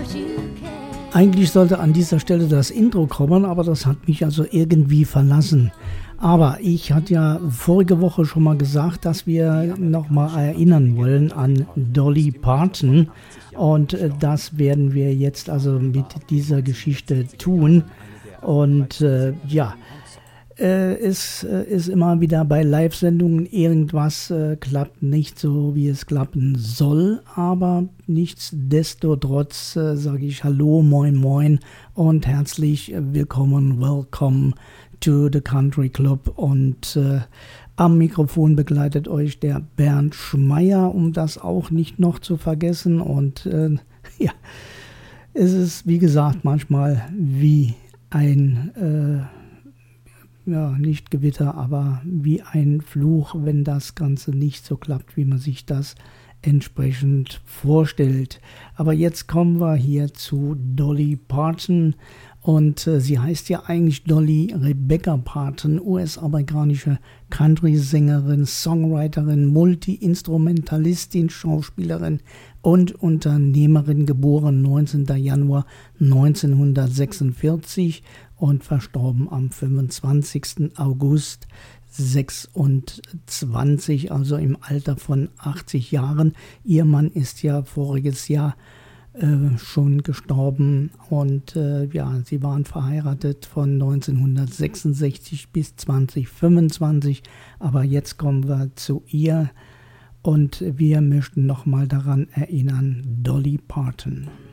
Eigentlich sollte an dieser Stelle das Intro kommen, aber das hat mich also irgendwie verlassen. Aber ich hatte ja vorige Woche schon mal gesagt, dass wir nochmal erinnern wollen an Dolly Parton. Und das werden wir jetzt also mit dieser Geschichte tun. Und es ist immer wieder bei Live-Sendungen irgendwas klappt nicht so, wie es klappen soll, aber nichtsdestotrotz sage ich Hallo, moin, moin und herzlich willkommen, welcome to the Country Club und am Mikrofon begleitet euch der Bernd Schmeier, um das auch nicht noch zu vergessen und es ist wie gesagt manchmal wie ein nicht Gewitter, aber wie ein Fluch, wenn das Ganze nicht so klappt, wie man sich das entsprechend vorstellt. Aber jetzt kommen wir hier zu Dolly Parton und sie heißt ja eigentlich Dolly Rebecca Parton, US-amerikanische Country-Sängerin, Songwriterin, Multi-Instrumentalistin, Schauspielerin und Unternehmerin, geboren 19. Januar 1946 und verstorben am 25. August 26, also im Alter von 80 Jahren. Ihr Mann ist ja voriges Jahr schon gestorben und sie waren verheiratet von 1966 bis 2025, aber jetzt kommen wir zu ihr und wir möchten nochmal daran erinnern, Dolly Parton.